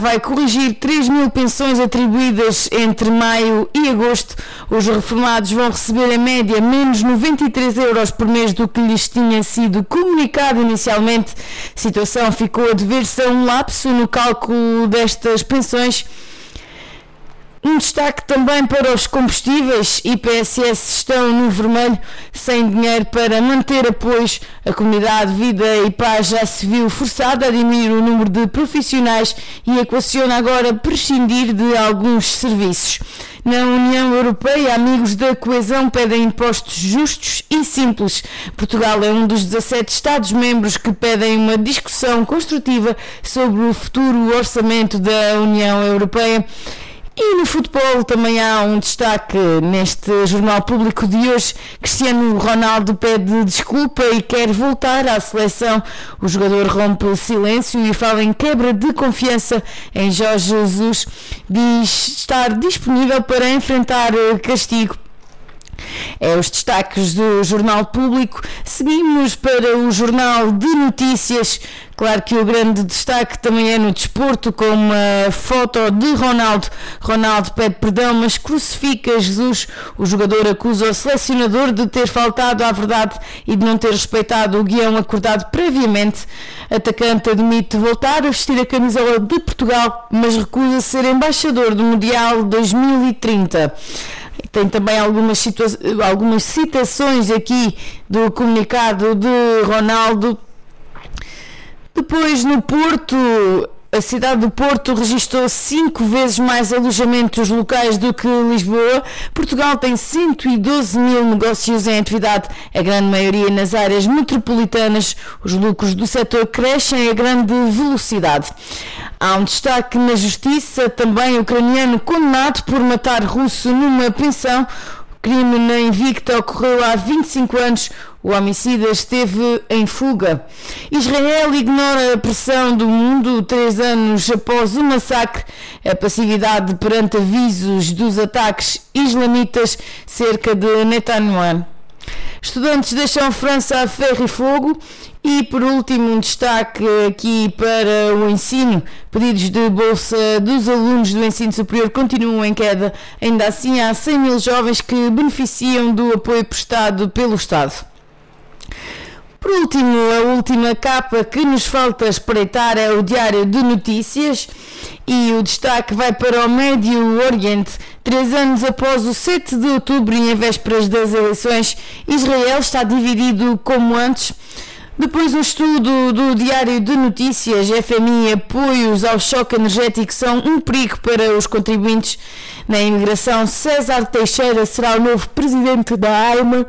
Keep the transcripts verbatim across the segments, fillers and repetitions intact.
vai corrigir três mil pensões atribuídas entre maio e agosto. Os reformados vão receber em média menos noventa e três euros por mês do que lhes tinha sido comunicado inicialmente. A situação ficou a dever-se a um lapso no cálculo destas pensões. Um destaque também para os combustíveis. I P S S estão no vermelho, sem dinheiro para manter apoios. A comunidade Vida e Paz já se viu forçada a diminuir o número de profissionais e equaciona agora prescindir de alguns serviços. Na União Europeia, amigos da coesão pedem impostos justos e simples. Portugal é um dos dezassete Estados-membros que pedem uma discussão construtiva sobre o futuro orçamento da União Europeia. E no futebol também há um destaque neste Jornal Público de hoje. Cristiano Ronaldo pede desculpa e quer voltar à seleção. O jogador rompe silêncio e fala em quebra de confiança em Jorge Jesus. Diz estar disponível para enfrentar castigo. É os destaques do Jornal Público. Seguimos para o Jornal de Notícias. Claro que o grande destaque também é no desporto, com uma foto de Ronaldo. Ronaldo pede perdão, mas crucifica Jesus. O jogador acusa o selecionador de ter faltado à verdade e de não ter respeitado o guião acordado previamente. Atacante admite voltar a vestir a camisola de Portugal, mas recusa ser embaixador do Mundial dois mil e trinta. Tem também algumas, situa- algumas citações aqui do comunicado de Ronaldo. Depois, no Porto, a cidade do Porto registrou cinco vezes mais alojamentos locais do que Lisboa. Portugal tem cento e doze mil negócios em atividade, a grande maioria nas áreas metropolitanas. Os lucros do setor crescem a grande velocidade. Há um destaque na justiça, também ucraniano condenado por matar russo numa pensão. O crime na Invicta ocorreu há vinte e cinco anos. O homicida esteve em fuga. Israel ignora a pressão do mundo três anos após o massacre. A passividade perante avisos dos ataques islamitas cerca de Netanyahu. Estudantes deixam França a ferro e fogo. E por último, um destaque aqui para o ensino. Pedidos de bolsa dos alunos do ensino superior continuam em queda. Ainda assim, há cem mil jovens que beneficiam do apoio prestado pelo Estado. Por último, a última capa que nos falta espreitar é o Diário de Notícias. E o destaque vai para o Médio Oriente. Três anos após o sete de outubro e em vésperas das eleições, Israel está dividido como antes. Depois, um estudo do Diário de Notícias, F M I, apoios ao choque energético são um perigo para os contribuintes. Na imigração, César Teixeira será o novo presidente da AIMA.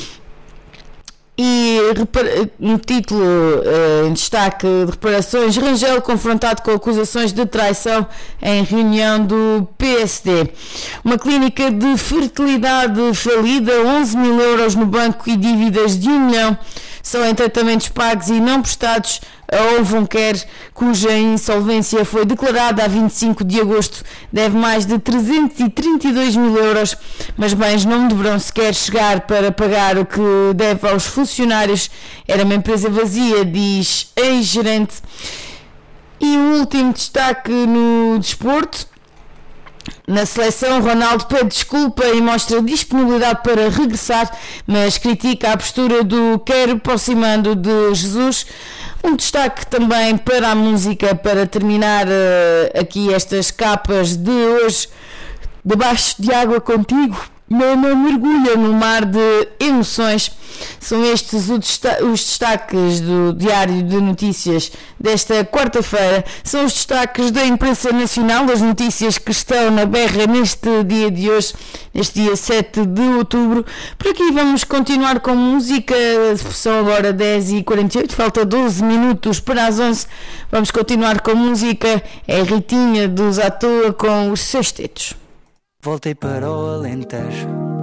E no título uh, em destaque de reparações, Rangel confrontado com acusações de traição em reunião do P S D. Uma clínica de fertilidade falida, onze mil euros no banco e dívidas de um milhão. São em tratamentos pagos e não prestados. A Ovonquer, cuja insolvência foi declarada a vinte e cinco de agosto, deve mais de trezentos e trinta e dois mil euros, mas bens não deverão sequer chegar para pagar o que deve aos funcionários. Era uma empresa vazia, diz ex-gerente. E o último destaque no desporto. Na seleção, Ronaldo pede desculpa e mostra disponibilidade para regressar, mas critica a postura do quero aproximando de Jesus. Um destaque também para a música, para terminar uh, aqui estas capas de hoje. Debaixo de água contigo, não mergulha no mar de emoções. São estes os destaques do Diário de Notícias desta quarta-feira. São os destaques da imprensa nacional, das notícias que estão na berra neste dia de hoje, neste dia sete de outubro. Por aqui vamos continuar com música. São agora dez e quarenta e oito, falta doze minutos para as onze. Vamos continuar com música. É Ritinha dos À Toa com os Sextetos. Voltei para o Alentejo,